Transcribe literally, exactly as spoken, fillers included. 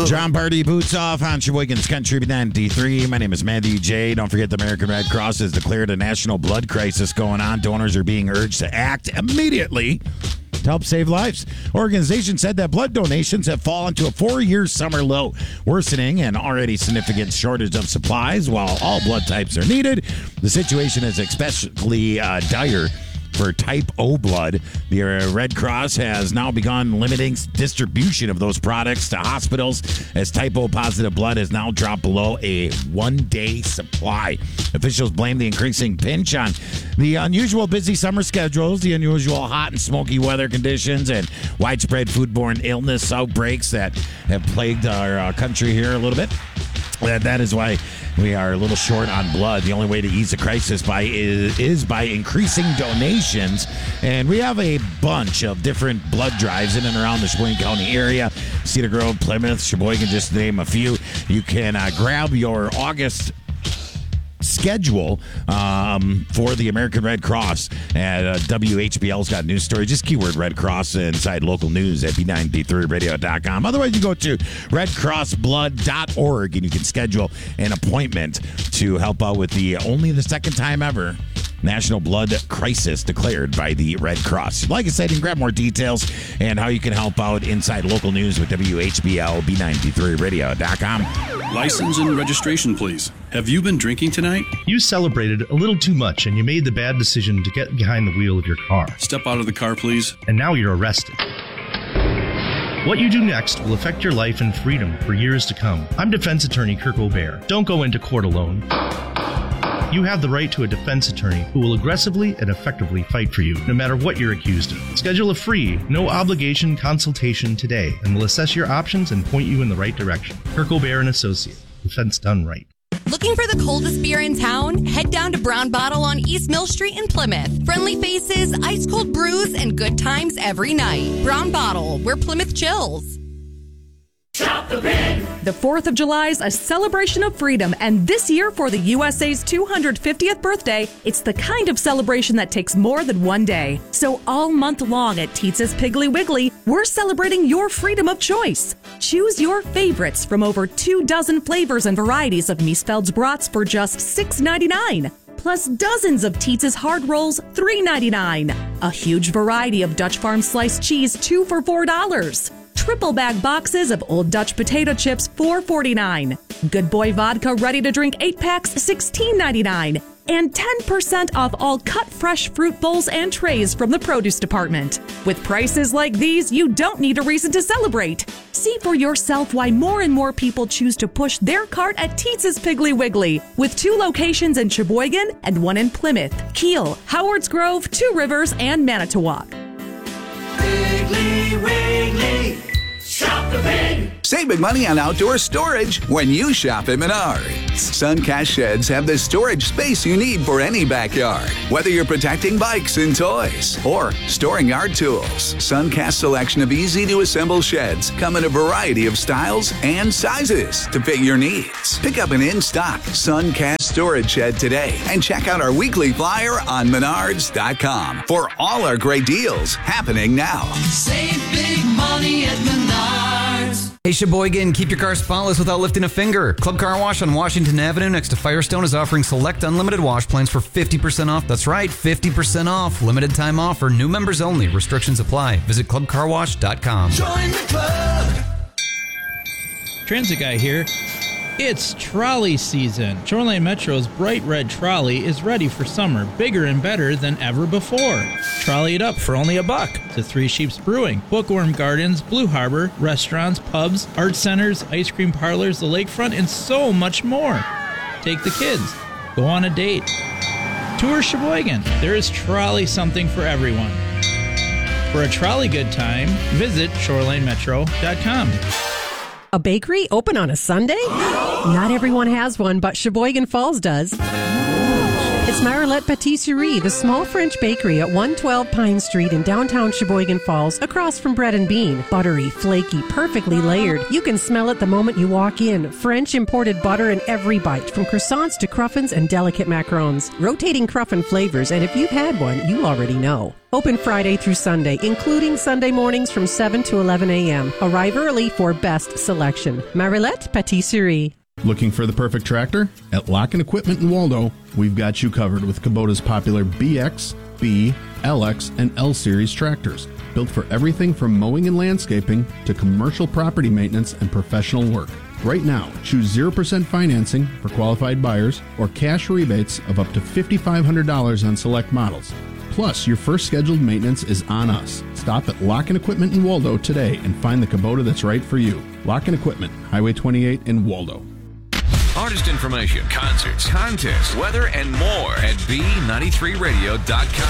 John Party boots off on Sheboygan's Country ninety-three. My name is Matthew J. Don't forget the American Red Cross has declared a national blood crisis going on. Donors are being urged to act immediately to help save lives. Organization said that blood donations have fallen to a four-year summer low, worsening an already significant shortage of supplies. While all blood types are needed, the situation is especially uh, dire for type O blood. The Red Cross has now begun limiting distribution of those products to hospitals as type O positive blood has now dropped below a one-day supply. Officials blame the increasing pinch on the unusual busy summer schedules, the unusual hot and smoky weather conditions, and widespread foodborne illness outbreaks that have plagued our uh, country here a little bit. That, that is why we are a little short on blood. The only way to ease the crisis by is, is by increasing donations. And we have a bunch of different blood drives in and around the Sheboygan County area. Cedar Grove, Plymouth, Sheboygan, just to name a few. You can uh, grab your August schedule um, for the American Red Cross at uh, W H B L's got a news story. Just keyword Red Cross inside local news at B ninety-three radio dot com. Otherwise, you go to red cross blood dot org and you can schedule an appointment to help out with the only the second time ever national blood crisis declared by the Red Cross. Like I said, you can grab more details and how you can help out inside local news with W H B L B ninety-three radio dot com. License and registration, please. Have you been drinking tonight? You celebrated a little too much and you made the bad decision to get behind the wheel of your car. Step out of the car, please. And now you're arrested. What you do next will affect your life and freedom for years to come. I'm defense attorney Kirk O'Bear. Don't go into court alone. You have the right to a defense attorney who will aggressively and effectively fight for you, no matter what you're accused of. Schedule a free, no-obligation consultation today, and we'll assess your options and point you in the right direction. Kirk O'Bear and Associate. Defense done right. Looking for the coldest beer in town? Head down to Brown Bottle on East Mill Street in Plymouth. Friendly faces, ice-cold brews, and good times every night. Brown Bottle, where Plymouth chills. Shop the Pig! The fourth of July is a celebration of freedom, and this year for the U S A's two hundred fiftieth birthday, it's the kind of celebration that takes more than one day. So all month long at Teetz's Piggly Wiggly, we're celebrating your freedom of choice. Choose your favorites from over two dozen flavors and varieties of Miesfeld's brats for just six ninety-nine. Plus dozens of Teetz's hard rolls, three ninety-nine. A huge variety of Dutch Farm sliced cheese, two for four dollars. Triple bag boxes of Old Dutch potato chips, four forty-nine. Good Boy vodka ready to drink eight packs, sixteen ninety-nine. And ten percent off all cut fresh fruit bowls and trays from the produce department. With prices like these, you don't need a reason to celebrate. See for yourself why more and more people choose to push their cart at Teetz's Piggly Wiggly, with two locations in Sheboygan and one in Plymouth, Kiel, Howards Grove, Two Rivers, and Manitowoc. Piggly Wiggly, shop the pig! Save big money on outdoor storage when you shop at Menards. Suncast Sheds have the storage space you need for any backyard. Whether you're protecting bikes and toys or storing yard tools, Suncast's selection of easy-to-assemble sheds come in a variety of styles and sizes to fit your needs. Pick up an in-stock Suncast storage shed today and check out our weekly flyer on menards dot com for all our great deals happening now. Save big money at Menards. Hey Sheboygan, keep your car spotless without lifting a finger. Club Car Wash on Washington Avenue next to Firestone is offering select unlimited wash plans for fifty percent off. That's right, fifty percent off. Limited time offer, new members only. Restrictions apply. Visit club car wash dot com. Join the club! Transit Guy here. It's trolley season. Shoreline Metro's bright red trolley is ready for summer, bigger and better than ever before. Trolley it up for only a buck to Three Sheeps Brewing, Bookworm Gardens, Blue Harbor, restaurants, pubs, art centers, ice cream parlors, the lakefront, and so much more. Take the kids. Go on a date. Tour Sheboygan. There is trolley something for everyone. For a trolley good time, visit shoreline metro dot com. A bakery open on a Sunday? Not everyone has one, but Sheboygan Falls does. It's Marilette Patisserie, the small French bakery at one twelve Pine Street in downtown Sheboygan Falls, across from Bread and Bean. Buttery, flaky, perfectly layered. You can smell it the moment you walk in. French imported butter in every bite, from croissants to cruffins and delicate macarons. Rotating cruffin flavors, and if you've had one, you already know. Open Friday through Sunday, including Sunday mornings from seven to eleven a.m. Arrive early for best selection. Marilette Patisserie. Looking for the perfect tractor? At Lock and Equipment in Waldo, we've got you covered with Kubota's popular B X, B, L X, and L Series tractors. Built for everything from mowing and landscaping to commercial property maintenance and professional work. Right now, choose zero percent financing for qualified buyers or cash rebates of up to five thousand five hundred dollars on select models. Plus, your first scheduled maintenance is on us. Stop at Lock and Equipment in Waldo today and find the Kubota that's right for you. Lock and Equipment, Highway twenty-eight in Waldo. Artist information, concerts, contests, weather, and more at B ninety-three radio dot com.